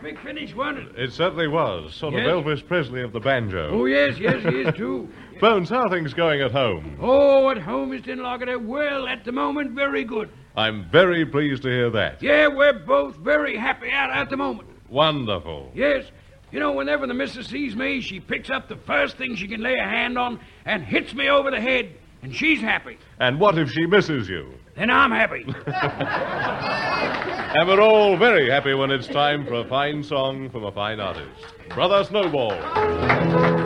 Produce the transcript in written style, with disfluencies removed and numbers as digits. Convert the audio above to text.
epic finish, wasn't it? It certainly was. Sort of Yes. Elvis Presley of the banjo. Oh, yes, he is, too. Bones, how are things going at home? Oh, at home, Mr. Interlocutor, well, at the moment, very good. I'm very pleased to hear that. Yeah, we're both very happy out at the moment. Wonderful. Yes. You know, whenever the missus sees me, she picks up the first thing she can lay a hand on and hits me over the head, and she's happy. And what if she misses you? Then I'm happy. And we're all very happy when it's time for a fine song from a fine artist. Brother Snowball.